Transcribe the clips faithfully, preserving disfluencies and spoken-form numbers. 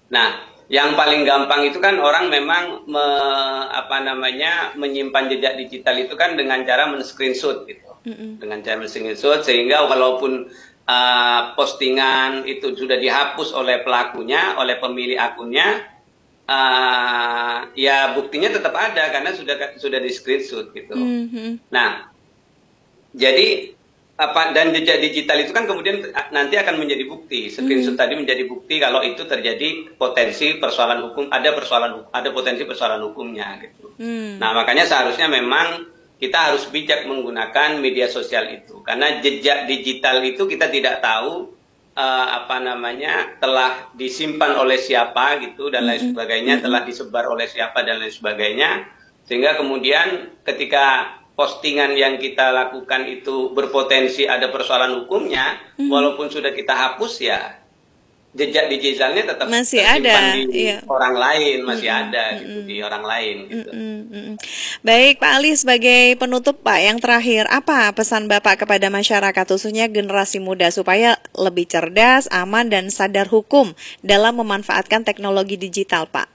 Nah, yang paling gampang itu kan orang memang me, apa namanya menyimpan jejak digital itu kan dengan cara men-screenshot gitu. Mm-hmm. Dengan cara men-screenshot sehingga walaupun uh, postingan itu sudah dihapus oleh pelakunya, oleh pemilik akunnya, uh, ya buktinya tetap ada karena sudah sudah di-screenshot gitu. Mm-hmm. Nah, jadi apa dan jejak digital itu kan kemudian nanti akan menjadi bukti. Screenshot hmm. tadi menjadi bukti kalau itu terjadi potensi persoalan hukum, ada persoalan ada potensi persoalan hukumnya gitu. Hmm. Nah, makanya seharusnya memang kita harus bijak menggunakan media sosial itu karena jejak digital itu kita tidak tahu uh, apa namanya telah disimpan oleh siapa gitu dan lain sebagainya, hmm. telah disebar oleh siapa dan lain sebagainya, sehingga kemudian ketika postingan yang kita lakukan itu berpotensi ada persoalan hukumnya, mm-hmm. walaupun sudah kita hapus ya jejak digitalnya tetap masih ada di iya. orang lain, masih mm-hmm. ada gitu mm-hmm. di orang lain gitu. Mm-hmm. Baik Pak Ali, sebagai penutup Pak, yang terakhir apa pesan Bapak kepada masyarakat khususnya generasi muda supaya lebih cerdas, aman dan sadar hukum dalam memanfaatkan teknologi digital Pak?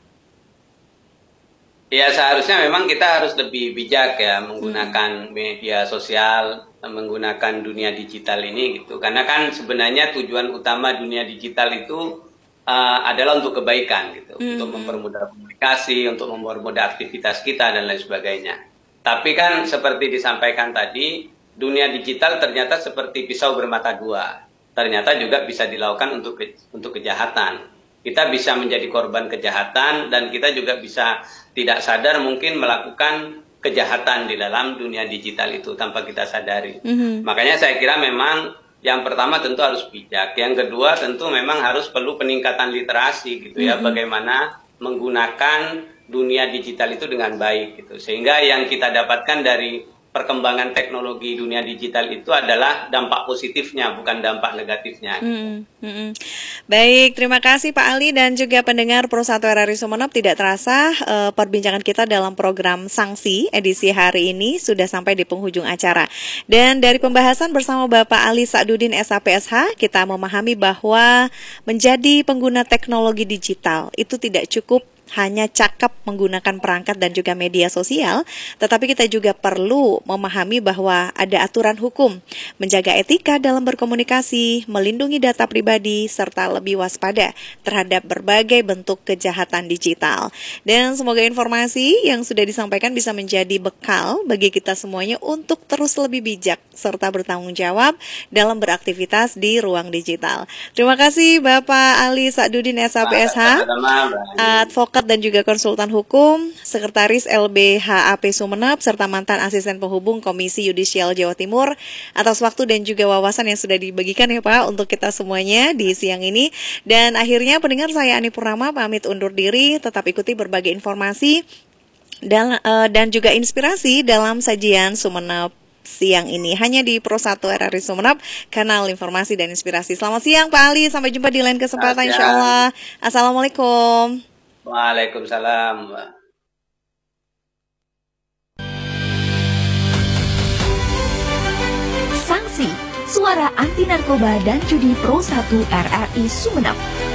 Ya seharusnya memang kita harus lebih bijak ya menggunakan media sosial, menggunakan dunia digital ini gitu. Karena kan sebenarnya tujuan utama dunia digital itu uh, adalah untuk kebaikan gitu, mm-hmm. untuk mempermudah komunikasi, untuk mempermudah aktivitas kita dan lain sebagainya. Tapi kan seperti disampaikan tadi, dunia digital ternyata seperti pisau bermata dua. Ternyata juga bisa dilakukan untuk ke, untuk kejahatan. Kita bisa menjadi korban kejahatan dan kita juga bisa tidak sadar mungkin melakukan kejahatan di dalam dunia digital itu tanpa kita sadari. Mm-hmm. Makanya saya kira memang yang pertama tentu harus bijak. Yang kedua tentu memang harus perlu peningkatan literasi gitu ya, mm-hmm. bagaimana menggunakan dunia digital itu dengan baik gitu. Sehingga yang kita dapatkan dari perkembangan teknologi dunia digital itu adalah dampak positifnya, bukan dampak negatifnya. Hmm, hmm. Baik, terima kasih Pak Ali dan juga pendengar Pro satu R R I Sumeneb. Tidak terasa uh, perbincangan kita dalam program Sanksi edisi hari ini sudah sampai di penghujung acara. Dan dari pembahasan bersama Bapak Ali Sa'duddin S H P S H, kita memahami bahwa menjadi pengguna teknologi digital itu tidak cukup hanya cakap menggunakan perangkat dan juga media sosial, tetapi kita juga perlu memahami bahwa ada aturan hukum, menjaga etika dalam berkomunikasi, melindungi data pribadi, serta lebih waspada terhadap berbagai bentuk kejahatan digital. Dan semoga informasi yang sudah disampaikan bisa menjadi bekal bagi kita semuanya untuk terus lebih bijak serta bertanggung jawab dalam beraktivitas di ruang digital. Terima kasih Bapak Ali Sa'duddin S H P S H, advokat dan juga konsultan hukum, Sekretaris L B H A P Sumeneb, serta mantan asisten penghubung Komisi Yudisial Jawa Timur, atas waktu dan juga wawasan yang sudah dibagikan ya Pak untuk kita semuanya di siang ini. Dan akhirnya pendengar, saya Ani Purnama pamit undur diri, tetap ikuti berbagai informasi dan, uh, dan juga inspirasi dalam sajian Sumeneb siang ini hanya di Pro satu R R I Sumeneb, kanal informasi dan inspirasi. Selamat siang Pak Ali, sampai jumpa di lain kesempatan insyaallah. Assalamualaikum. Waalaikumsalam. Sanksi, suara anti narkoba dan judi Pro satu R R I Sumeneb.